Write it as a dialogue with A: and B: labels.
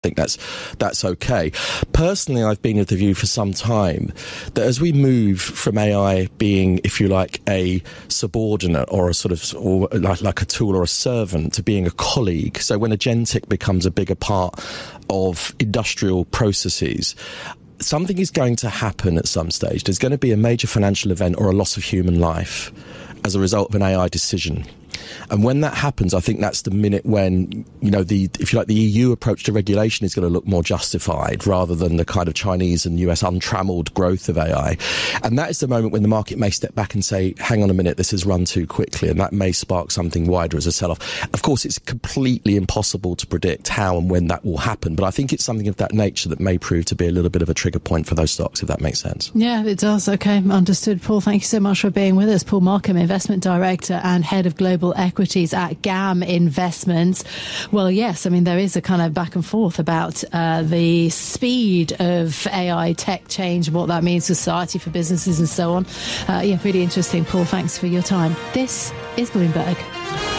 A: think that's okay. Personally, I've been of the view for some time that as we move from AI being, if you like, a subordinate or a sort of or like a tool or a servant to being a colleague, so when agentic becomes a bigger part of industrial processes, something is going to happen at some stage. There's going to be a major financial event or a loss of human life as a result of an AI decision. And when that happens, I think that's the minute when, if you like, the EU approach to regulation is going to look more justified rather than the kind of Chinese and US untrammeled growth of AI. And that is the moment when the market may step back and say, hang on a minute, this has run too quickly, and that may spark something wider as a sell-off. Of course, it's completely impossible to predict how and when that will happen, but I think it's something of that nature that may prove to be a little bit of a trigger point for those stocks, if that makes sense.
B: Yeah, it does. Okay, understood. Paul, thank you so much for being with us. Paul Markham, Investment Director and Head of Global Equities at GAM Investments. Well, yes, I mean, there is a kind of back and forth about the speed of AI tech change, what that means for society, for businesses and so on. Really interesting. Paul, thanks for your time. This is Bloomberg.